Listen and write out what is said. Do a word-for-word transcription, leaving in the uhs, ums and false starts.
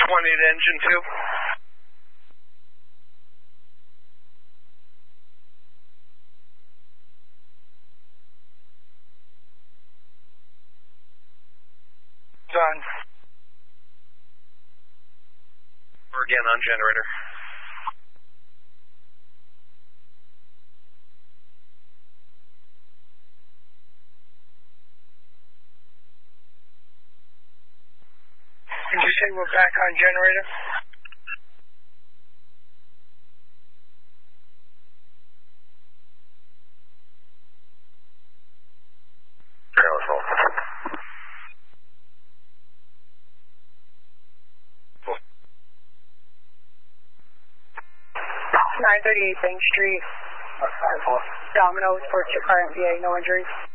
twenty to engine two. Done. We're again on generator. Did you say we're back on generator? nine thirty-eight Bank Street. Domino's, for your car M P A, no injuries.